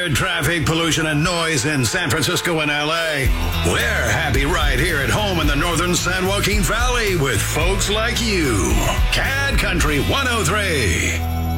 Traffic, pollution, and noise in San Francisco and LA. We're happy right here at home in the northern San Joaquin Valley with folks like you. CAD Country 103.